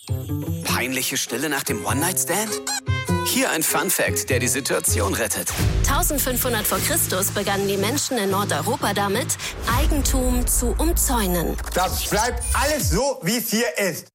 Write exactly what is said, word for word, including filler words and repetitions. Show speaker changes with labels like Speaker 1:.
Speaker 1: Peinliche Stille nach dem One-Night-Stand? Hier ein Fun-Fact, der die Situation rettet.
Speaker 2: eintausendfünfhundert vor Christus begannen die Menschen in Nordeuropa damit, Eigentum zu umzäunen.
Speaker 3: Das bleibt alles so, wie es hier ist.